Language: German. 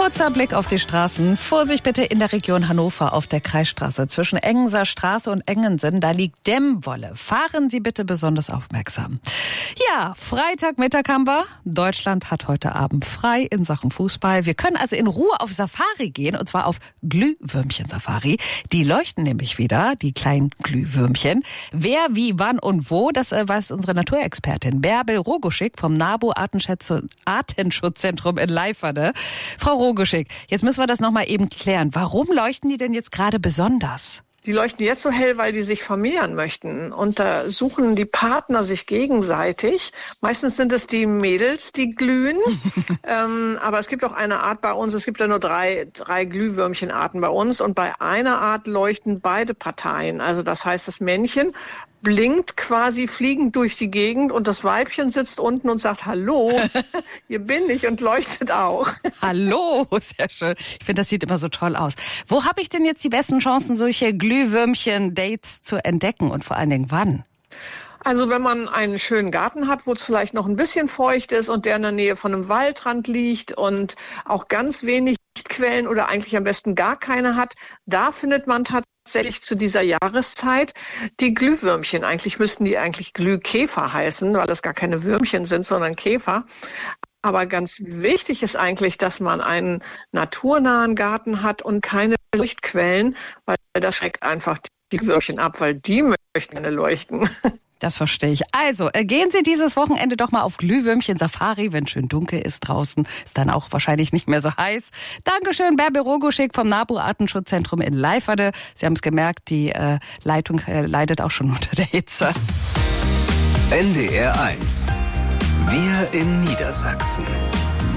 Kurzer Blick auf die Straßen. Vorsicht bitte in der Region Hannover auf der Kreisstraße zwischen Engenser Straße und Engensen. Da liegt Dämmwolle. Fahren Sie bitte besonders aufmerksam. Ja, Freitagmittag haben wir. Deutschland hat heute Abend frei in Sachen Fußball. Wir können also in Ruhe auf Safari gehen, und zwar auf Glühwürmchen-Safari. Die leuchten nämlich wieder, die kleinen Glühwürmchen. Wer, wie, wann und wo, das weiß unsere Naturexpertin Bärbel Rogoschik vom NABU Artenschutzzentrum in Leiferde. Frau Rogoschik, jetzt müssen wir das nochmal eben klären. Warum leuchten die denn jetzt gerade besonders? Die leuchten jetzt so hell, weil die sich vermehren möchten. Und da suchen die Partner sich gegenseitig. Meistens sind es die Mädels, die glühen. Aber es gibt auch eine Art bei uns. Es gibt ja nur drei Glühwürmchenarten bei uns. Und bei einer Art leuchten beide Parteien. Also das heißt, das Männchen blinkt quasi fliegend durch die Gegend und das Weibchen sitzt unten und sagt, hallo, hier bin ich, und leuchtet auch. Hallo, sehr schön. Ich finde, das sieht immer so toll aus. Wo habe ich denn jetzt die besten Chancen, solche Glühwürmchen-Dates zu entdecken, und vor allen Dingen wann? Also wenn man einen schönen Garten hat, wo es vielleicht noch ein bisschen feucht ist und der in der Nähe von einem Waldrand liegt und auch ganz wenig Lichtquellen oder eigentlich am besten gar keine hat, da findet man tatsächlich zu dieser Jahreszeit die Glühwürmchen. Eigentlich müssten die Glühkäfer heißen, weil es gar keine Würmchen sind, sondern Käfer. Aber ganz wichtig ist eigentlich, dass man einen naturnahen Garten hat und keine Lichtquellen, weil das schreckt einfach die Würmchen ab, weil die möchten gerne leuchten. Das verstehe ich. Also, gehen Sie dieses Wochenende doch mal auf Glühwürmchen-Safari, wenn schön dunkel ist draußen. Ist dann auch wahrscheinlich nicht mehr so heiß. Dankeschön, Bärbel Rogoschik vom NABU Artenschutzzentrum in Leiferde. Sie haben es gemerkt, die Leitung leidet auch schon unter der Hitze. NDR 1. Wir in Niedersachsen.